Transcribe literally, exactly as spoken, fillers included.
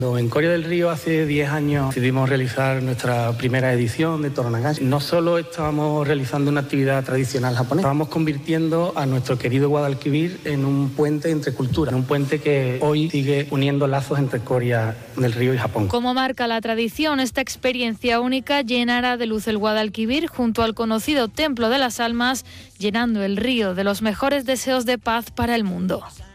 En Coria del Río hace diez años decidimos realizar nuestra primera edición de Toranagashi. No solo estábamos realizando una actividad tradicional japonesa, estábamos convirtiendo a nuestro querido Guadalquivir en un puente entre culturas, en un puente que hoy sigue uniendo lazos entre Coria del Río y Japón. Como marca la tradición, esta experiencia única llenará de luz el Guadalquivir junto al conocido Templo de las Almas, llenando el río de los mejores deseos de paz para el mundo.